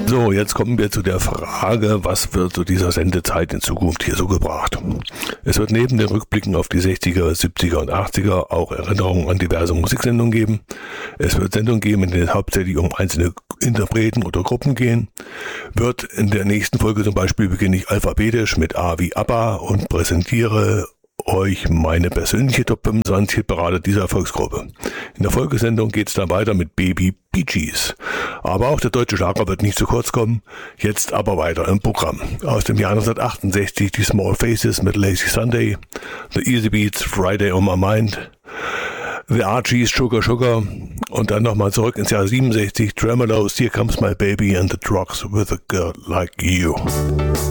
So, jetzt kommen wir zu der Frage, was wird zu dieser Sendezeit in Zukunft hier so gebracht? Es wird neben den Rückblicken auf die 60er, 70er und 80er auch Erinnerungen an diverse Musiksendungen geben. Es wird Sendungen geben, in denen es hauptsächlich um einzelne Interpreten oder Gruppen gehen. Wird in der nächsten Folge zum Beispiel beginne ich alphabetisch mit A wie ABBA und präsentiere euch meine persönliche Top 25 Hitparade dieser Erfolgsgruppe. In der Folgesendung geht es dann weiter mit Baby Bee Gees. Aber auch der deutsche Schlager wird nicht zu kurz kommen. Jetzt aber weiter im Programm. Aus dem Jahr 1968 die Small Faces mit Lazy Sunday, The Easy Beats Friday on My Mind, The Archies Sugar Sugar und dann nochmal zurück ins Jahr 67 Tremolos Here Comes My Baby and the Drugs with a Girl Like You.